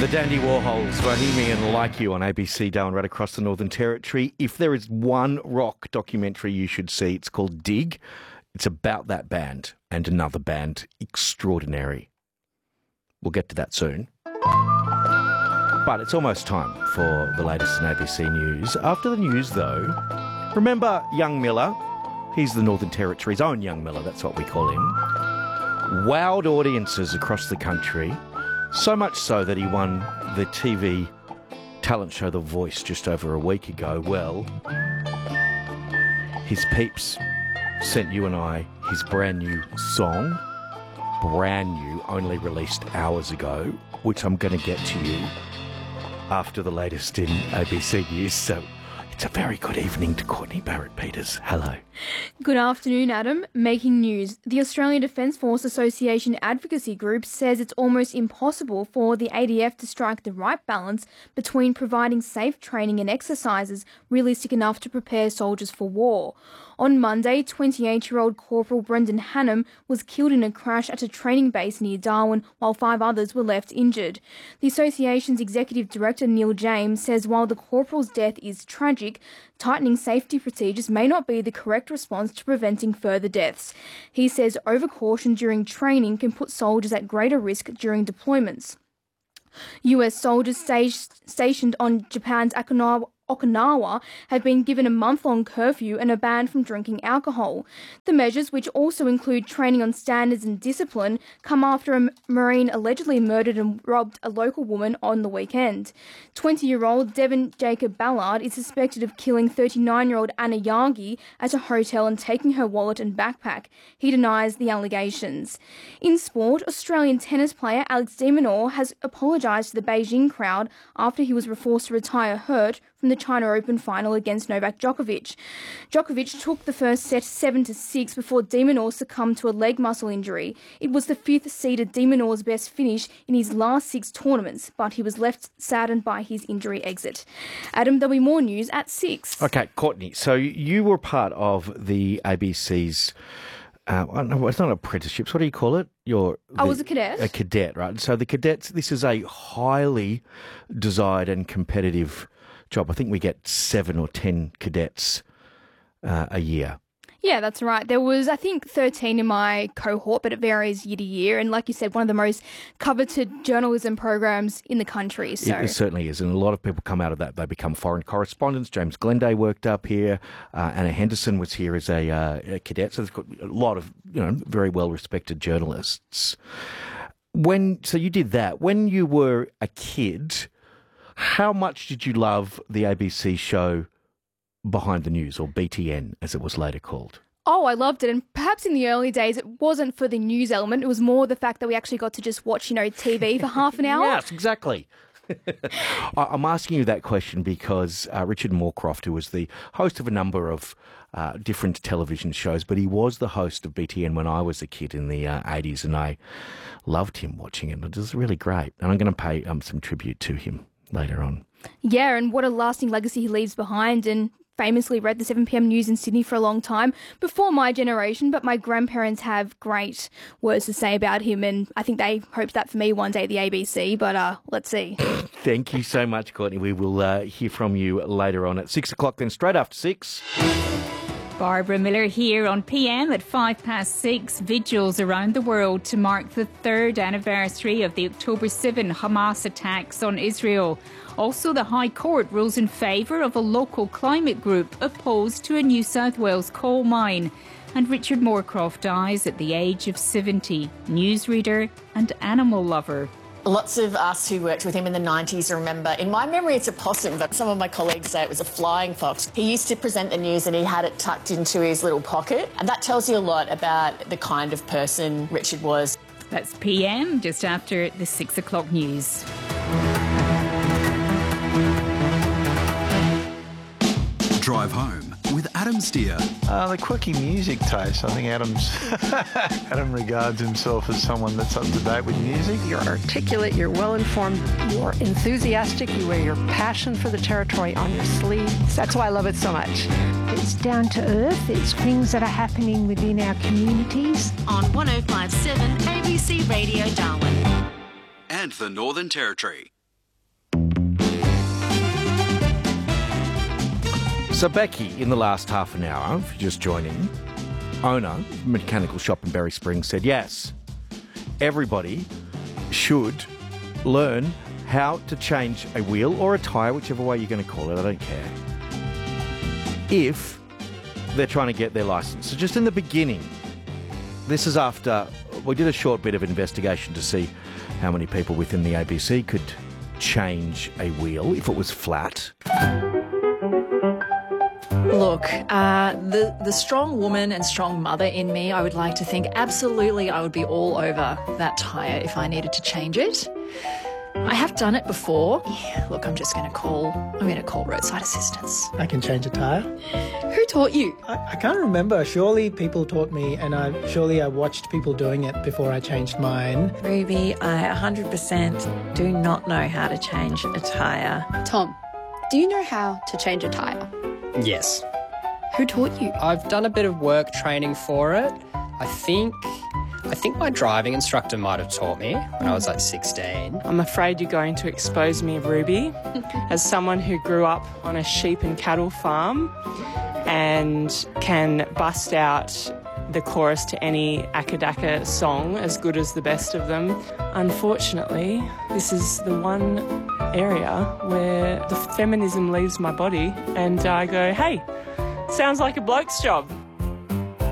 The Dandy Warhols, Bohemian Like You on ABC Darwin, right across the Northern Territory. If there is one rock documentary you should see, it's called Dig. It's about that band and another band, Extraordinary. We'll get to that soon. But it's almost time for the latest in ABC News. After the news, though, remember Young Miller? He's the Northern Territory's own Young Miller, that's what we call him. Wowed audiences across the country. So much so that he won the TV talent show The Voice just over a week ago. Well, his peeps sent you and I his brand new song, brand new, only released hours ago, which I'm going to get to you after the latest in ABC News. So it's a very good evening to Courtney Barrett-Peters. Hello. Good afternoon, Adam. Making news. The Australian Defence Force Association Advocacy Group says it's almost impossible for the ADF to strike the right balance between providing safe training and exercises realistic enough to prepare soldiers for war. On Monday, 28-year-old Corporal Brendan Hannum was killed in a crash at a training base near Darwin, while 5 others were left injured. The association's executive director, Neil James, says while the corporal's death is tragic, tightening safety procedures may not be the correct response to preventing further deaths. He says overcaution during training can put soldiers at greater risk during deployments. US soldiers stationed on Japan's Okinawa have been given a month-long curfew and are banned from drinking alcohol. The measures, which also include training on standards and discipline, come after a Marine allegedly murdered and robbed a local woman on the weekend. 20-year-old Devin Jacob Ballard is suspected of killing 39-year-old Anna Yagi at a hotel and taking her wallet and backpack. He denies the allegations. In sport, Australian tennis player Alex de Minaur has apologised to the Beijing crowd after he was forced to retire hurt from the China Open final against Novak Djokovic. Djokovic took the first set 7-6 before de Minaur succumbed to a leg muscle injury. It was the 5th-seeded de Minaur's best finish in his last 6 tournaments, but he was left saddened by his injury exit. Adam, there'll be more news at 6. Okay, Courtney, so you were part of the ABC's it's not apprenticeships. What do you call it? I was a cadet. A cadet, right? So the cadets, this is a highly desired and competitive job. I think we get 7 or 10 cadets a year. Yeah, that's right. There was, I think, 13 in my cohort, but it varies year to year. And like you said, one of the most coveted journalism programs in the country. So it certainly is. And a lot of people come out of that. They become foreign correspondents. James Glenday worked up here. Anna Henderson was here as a cadet. So they've got a lot of, very well-respected journalists. So you did that. When you were a kid, how much did you love the ABC show Behind the News, or BTN as it was later called? Oh, I loved it. And perhaps in the early days, it wasn't for the news element. It was more the fact that we actually got to just watch, TV for half an hour. Yes, exactly. I'm asking you that question because Richard Moorcroft, who was the host of a number of different television shows, but he was the host of BTN when I was a kid in the 80s, and I loved him watching it. It was really great. And I'm going to pay some tribute to him later on. Yeah, and what a lasting legacy he leaves behind, and famously read the 7pm news in Sydney for a long time, before my generation, but my grandparents have great words to say about him, and I think they hoped that for me one day at the ABC, but let's see. Thank you so much, Courtney. We will hear from you later on at 6 o'clock, then straight after 6. Barbara Miller here on PM at 6:05. Vigils around the world to mark the 3rd anniversary of the October 7 Hamas attacks on Israel. Also, the High Court rules in favour of a local climate group opposed to a New South Wales coal mine. And Richard Moorcroft dies at the age of 70, newsreader and animal lover. Lots of us who worked with him in the 90s remember, in my memory it's a possum, but some of my colleagues say it was a flying fox. He used to present the news and he had it tucked into his little pocket, and that tells you a lot about the kind of person Richard was. That's PM, just after the 6 o'clock news. Drive home with Adam Steer. The quirky music taste. I think Adam regards himself as someone that's up to date with music. You're articulate, you're well-informed, you're enthusiastic, you wear your passion for the territory on your sleeves. That's why I love it so much. It's down to earth. It's things that are happening within our communities. On 105.7 ABC Radio Darwin. And the Northern Territory. So Becky, in the last half an hour, if you're just joining, owner of mechanical shop in Berry Springs, said yes, everybody should learn how to change a wheel or a tyre, whichever way you're going to call it, I don't care, if they're trying to get their licence. So just in the beginning, this is after we did a short bit of investigation to see how many people within the ABC could change a wheel if it was flat. Look, the strong woman and strong mother in me, I would like to think absolutely I would be all over that tyre if I needed to change it. I have done it before. Yeah, look, I'm going to call roadside assistance. I can change a tyre. Who taught you? I can't remember. Surely people taught me, and I watched people doing it before I changed mine. Ruby, I 100% do not know how to change a tyre. Tom, do you know how to change a tyre? Yes. Who taught you? I've done a bit of work training for it. I think my driving instructor might have taught me when I was like 16. I'm afraid you're going to expose me, Ruby, as someone who grew up on a sheep and cattle farm and can bust out the chorus to any Akadaka song as good as the best of them. Unfortunately, this is the one area where the feminism leaves my body and I go, hey, sounds like a bloke's job.